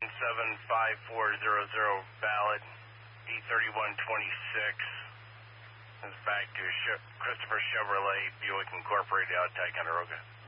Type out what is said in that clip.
75400 valid. E3126 is back to Christopher Chevrolet Buick Incorporated out of Ticonderoga.